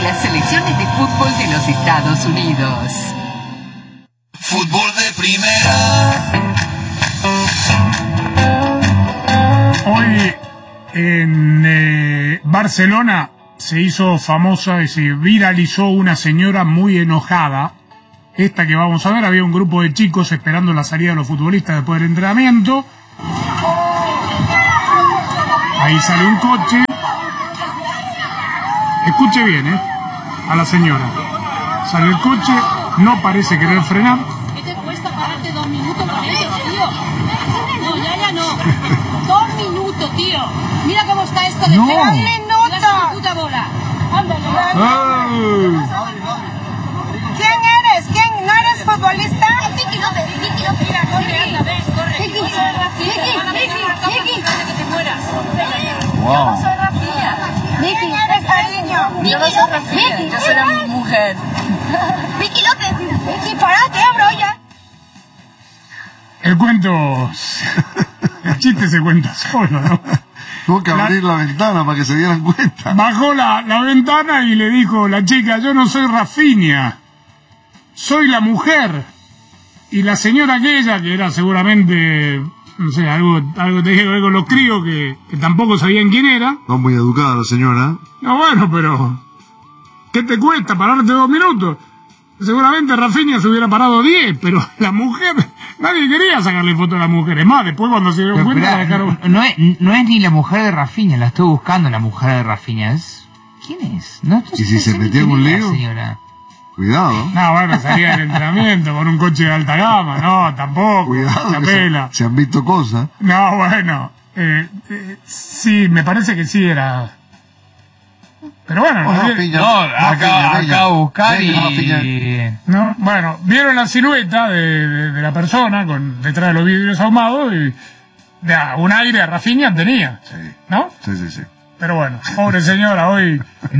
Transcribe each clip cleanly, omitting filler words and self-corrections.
las selecciones de fútbol de los Estados Unidos. Fútbol de primera. Hoy en Barcelona se hizo famosa y se viralizó una señora muy enojada. Esta que vamos a ver, había un grupo de chicos esperando la salida de los futbolistas después del entrenamiento. Ahí sale un coche. Escuche bien, a la señora. Sale el coche, no parece querer frenar. ¿Qué te cuesta pararte 2 minutos con ellos, tío? No, ya no. 2 minutos, tío. Mira cómo está esto de... No. ¡Pegadle nota! ¡Puta bola! ¡Ándale! ¿Quién eres? ¿Quién? ¿No eres futbolista? Vicky López. Mira, corre, anda, ven, corre. Vicky, Que te mueras. Wow. soy Rafinha. ¿Quién eres, cariño? Yo no soy Rafinha, yo soy la mujer. Vicky López. Vicky, parate, bro, ya. El cuento... El chiste se cuenta solo, ¿no? Tuvo que abrir la ventana para que se dieran cuenta. Bajó la ventana y le dijo la chica, yo no soy Rafinha, soy la mujer. Y la señora aquella, que era seguramente, no sé, algo tenía que ver con los críos que tampoco sabían quién era. No muy educada la señora. No, bueno, pero ¿qué te cuesta pararte 2 minutos? Seguramente Rafinha se hubiera parado 10, pero la mujer, nadie quería sacarle foto a la mujer. Es más, después cuando se dio Pero, cuenta la esperá, dejaron... no es ni la mujer de Rafinha, la estoy buscando, la mujer de Rafinha. ¿Quién es? No, ¿Y si se sé metió en quién un es la lío? señora. Cuidado. No, bueno, salía del entrenamiento con un coche de alta gama, no, tampoco, Cuidado, la que pela. se han visto cosas. No, bueno, sí, me parece que sí era... Pero bueno, Oh, no, Rafinha, No, Rafinha, acabo de buscar Venga, Rafinha. y... no, bueno, vieron la silueta de la persona detrás de los vidrios ahumados y un aire a Rafinha tenía, Sí. ¿no? Sí. Pero bueno, pobre señora, hoy...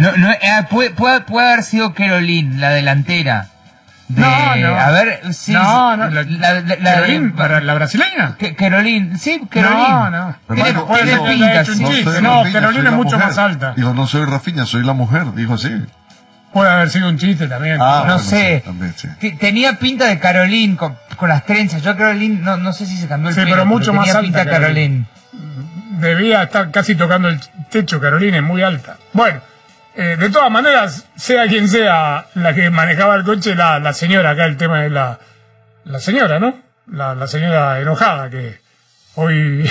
puede haber sido Caroline, la delantera. No. A ver, sí. No, Caroline, ¿la brasileña? Caroline, sí, Caroline. No. Tiene Puede ser que pinta, haya hecho un sí. chiste. soy No, Rafinha, Carolina soy es la mucho mujer. más alta. Dijo, no soy Rafinha, soy la mujer. Dijo así. Puede haber sido un chiste también. Ah, No bueno, sé. sí, también, sí. Tenía pinta de Caroline con las trenzas. Yo Caroline, no sé si se cambió el Sí, pelo. pero mucho más tenía alta pinta de Caroline. Debía estar casi tocando el techo, Carolina, es muy alta. Bueno, de todas maneras, sea quien sea la que manejaba el coche, la señora, acá el tema es la señora, ¿no? La señora enojada, que hoy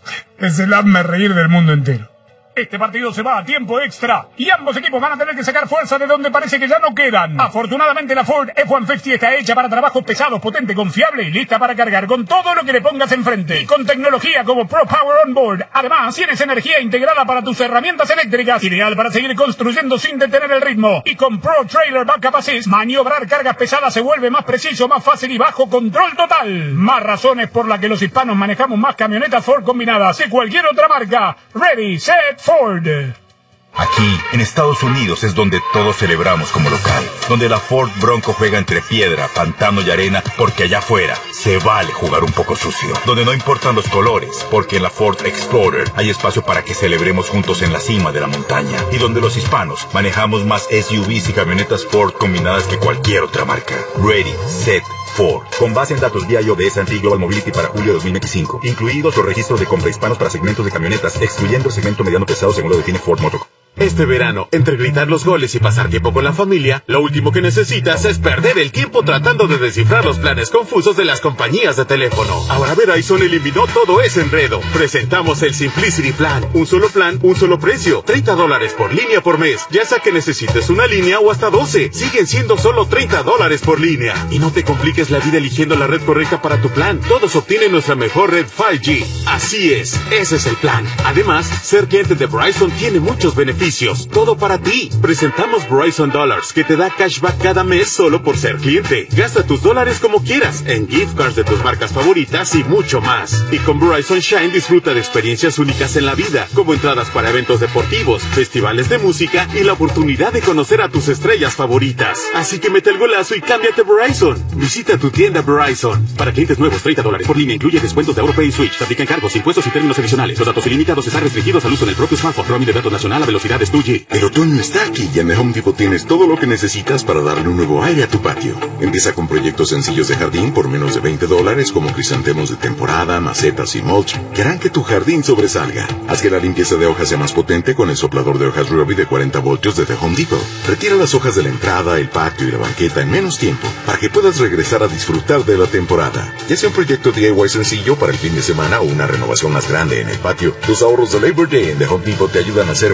es el hazme reír del mundo entero. Este partido se va a tiempo extra y ambos equipos van a tener que sacar fuerza de donde parece que ya no quedan. Afortunadamente la Ford F-150 está hecha para trabajos pesados, potente, confiable y lista para cargar con todo lo que le pongas enfrente. Y con tecnología como Pro Power On Board. Además, tienes energía integrada para tus herramientas eléctricas, ideal para seguir construyendo sin detener el ritmo. Y con Pro Trailer Backup Assist, maniobrar cargas pesadas se vuelve más preciso, más fácil y bajo control total. Más razones por las que los hispanos manejamos más camionetas Ford combinadas que cualquier otra marca. Ready, set, Ford. Aquí, en Estados Unidos, es donde todos celebramos como local. Donde la Ford Bronco juega entre piedra, pantano y arena, porque allá afuera se vale jugar un poco sucio. Donde no importan los colores, porque en la Ford Explorer hay espacio para que celebremos juntos en la cima de la montaña. Y donde los hispanos manejamos más SUVs y camionetas Ford combinadas que cualquier otra marca. Ready, set, Ford. Con base en datos BIO de S&P Global Mobility para julio de 2025. Incluidos los registros de compra hispanos para segmentos de camionetas, excluyendo el segmento mediano pesado según lo define Ford Motor. Este verano, entre gritar los goles y pasar tiempo con la familia, lo último que necesitas es perder el tiempo tratando de descifrar los planes confusos de las compañías de teléfono. Ahora Verizon eliminó todo ese enredo. Presentamos el Simplicity Plan. Un solo plan, un solo precio. $30 por línea por mes. Ya sea que necesites una línea o hasta 12. Siguen siendo solo $30 por línea. Y no te compliques la vida eligiendo la red correcta para tu plan. Todos obtienen nuestra mejor red 5G. Así es, ese es el plan. Además, ser cliente de Verizon tiene muchos beneficios. Todo para ti. Presentamos Verizon Dollars, que te da cashback cada mes solo por ser cliente. Gasta tus dólares como quieras, en gift cards de tus marcas favoritas y mucho más. Y con Verizon Shine disfruta de experiencias únicas en la vida, como entradas para eventos deportivos, festivales de música y la oportunidad de conocer a tus estrellas favoritas. Así que mete el golazo y cámbiate a Verizon. Visita tu tienda Verizon. Para clientes nuevos, $30 por línea. Incluye descuentos de AutoPay y Switch. Se aplican cargos, impuestos y términos adicionales. Los datos ilimitados están restringidos al uso en el propio smartphone. Roaming de datos nacional a velocidad oportunidad es tuya. El otoño está aquí y en The Home Depot tienes todo lo que necesitas para darle un nuevo aire a tu patio. Empieza con proyectos sencillos de jardín por menos de $20, como crisantemos de temporada, macetas y mulch, que harán que tu jardín sobresalga. Haz que la limpieza de hojas sea más potente con el soplador de hojas Ryobi de 40 voltios de The Home Depot. Retira las hojas de la entrada, el patio y la banqueta en menos tiempo, para que puedas regresar a disfrutar de la temporada. Ya sea un proyecto DIY sencillo para el fin de semana o una renovación más grande en el patio, los ahorros de Labor Day en The Home Depot te ayudan a hacer